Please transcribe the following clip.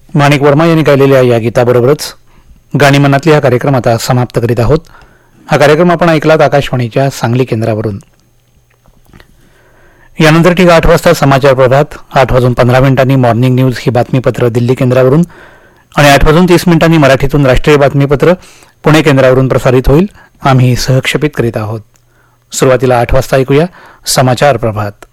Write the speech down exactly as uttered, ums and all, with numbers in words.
माणिक वर्मा यांनी गायलेल्या या गीताबरोबरच गाणी मनातली हा कार्यक्रम आता समाप्त करीत आहोत. हा कार्यक्रम आपण ऐकलात आकाशवाणीच्या सांगली केंद्रावरून. यानंतर ठीक आठ वाजता समाचार प्रभात, आठ वाजून पंधरा मिनिटांनी मॉर्निंग न्यूज ही बातमीपत्र दिल्ली केंद्रावरून आणि आठ वाजून तीस मिनिटांनी मराठीतून राष्ट्रीय बातमीपत्र पुणे केंद्रावरून प्रसारित होईल. आम्ही सहक्षेपित करीत आहोत. सुरुवातीला आठ वाजता ऐकूया समाचार प्रभात.